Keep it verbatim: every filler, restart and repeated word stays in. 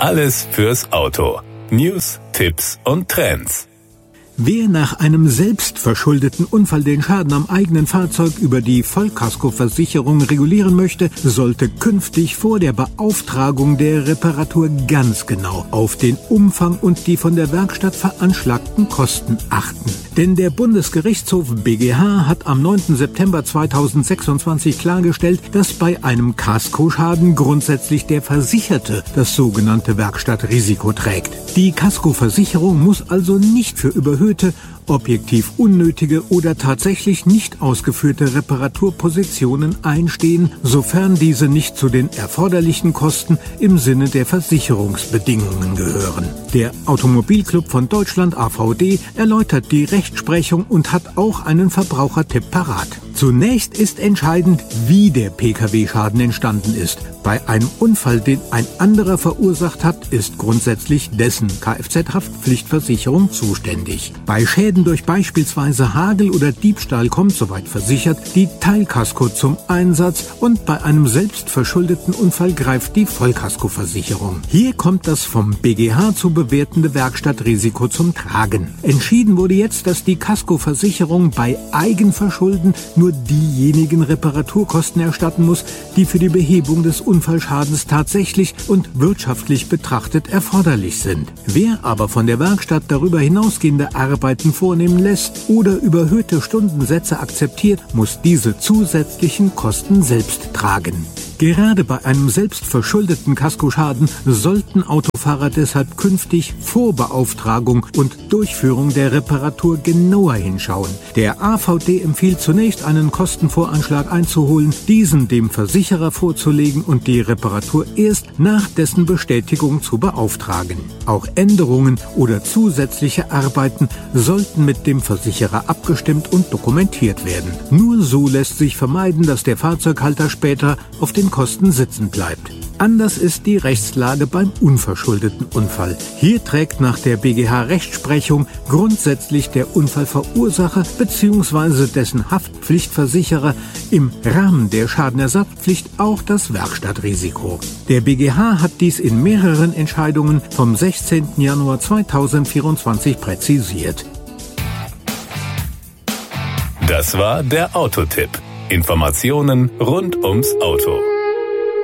Alles fürs Auto. News, Tipps und Trends. Wer nach einem selbstverschuldeten Unfall den Schaden am eigenen Fahrzeug über die Vollkaskoversicherung regulieren möchte, sollte künftig vor der Beauftragung der Reparatur ganz genau auf den Umfang und die von der Werkstatt veranschlagten Kosten achten. Denn der Bundesgerichtshof B G H hat am neunten September zweitausendsechsundzwanzig klargestellt, dass bei einem Kaskoschaden grundsätzlich der Versicherte das sogenannte Werkstattrisiko trägt. Die Kaskoversicherung muss also nicht für überhöhte, objektiv unnötige oder tatsächlich nicht ausgeführte Reparaturpositionen einstehen, sofern diese nicht zu den erforderlichen Kosten im Sinne der Versicherungsbedingungen gehören. Der Automobilclub von Deutschland A V D erläutert die Rechtsprechung und hat auch einen Verbrauchertipp parat. Zunächst ist entscheidend, wie der Pkw-Schaden entstanden ist. Bei einem Unfall, den ein anderer verursacht hat, ist grundsätzlich dessen Kfz-Haftpflichtversicherung zuständig. Bei Schäden durch beispielsweise Hagel oder Diebstahl kommt, soweit versichert, die Teilkasko zum Einsatz und bei einem selbstverschuldeten Unfall greift die Vollkaskoversicherung. Hier kommt das vom B G H zu bewertende Werkstattrisiko zum Tragen. Entschieden wurde jetzt, dass die Kaskoversicherung bei Eigenverschulden nur diejenigen Reparaturkosten erstatten muss, die für die Behebung des Unfallschadens tatsächlich und wirtschaftlich betrachtet erforderlich sind. Wer aber von der Werkstatt darüber hinausgehende Arbeiten vornehmen lässt oder überhöhte Stundensätze akzeptiert, muss diese zusätzlichen Kosten selbst tragen. Gerade bei einem selbstverschuldeten Kaskoschaden sollten Autofahrer deshalb künftig vor Beauftragung und Durchführung der Reparatur genauer hinschauen. Der A V D empfiehlt zunächst, einen Kostenvoranschlag einzuholen, diesen dem Versicherer vorzulegen und die Reparatur erst nach dessen Bestätigung zu beauftragen. Auch Änderungen oder zusätzliche Arbeiten sollten mit dem Versicherer abgestimmt und dokumentiert werden. Nur so lässt sich vermeiden, dass der Fahrzeughalter später auf den Kosten sitzen bleibt. Anders ist die Rechtslage beim unverschuldeten Unfall. Hier trägt nach der B G H-Rechtsprechung grundsätzlich der Unfallverursacher bzw. dessen Haftpflichtversicherer im Rahmen der Schadenersatzpflicht auch das Werkstattrisiko. Der B G H hat dies in mehreren Entscheidungen vom sechzehnten Januar zweitausendvierundzwanzig präzisiert. Das war der Autotipp. Informationen rund ums Auto.